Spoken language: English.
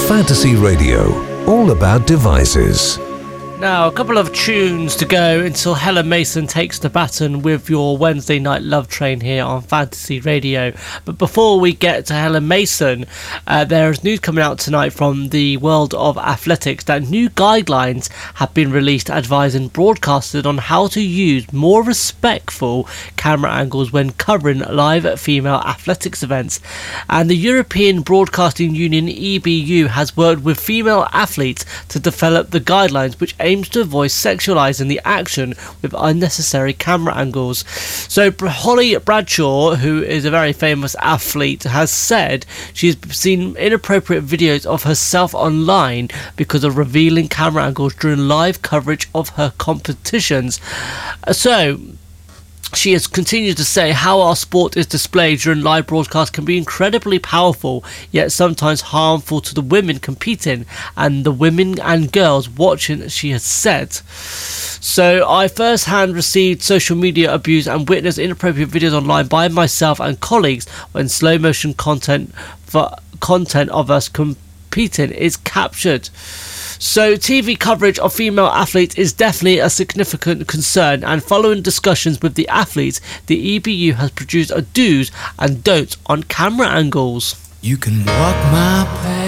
Fantasy Radio, all about devices. Now, a couple of tunes to go until Helen Mason takes the baton with your Wednesday Night Love Train here on Fantasy Radio. But before we get to Helen Mason, there's news coming out tonight from the world of athletics that new guidelines have been released advising broadcasters on how to use more respectful camera angles when covering live female athletics events. And the European Broadcasting Union, EBU, has worked with female athletes to develop the guidelines which aims to avoid sexualizing the action with unnecessary camera angles. So Holly Bradshaw, who is a very famous athlete, has said she's seen inappropriate videos of herself online because of revealing camera angles during live coverage of her competitions. So she has continued to say how our sport is displayed during live broadcast can be incredibly powerful, yet sometimes harmful to the women competing and the women and girls watching, she has said. So I firsthand received social media abuse and witnessed inappropriate videos online by myself and colleagues when slow motion content of us competing is captured. So TV coverage of female athletes is definitely a significant concern, and following discussions with the athletes, the EBU has produced a do's and don'ts on camera angles. You can walk my path,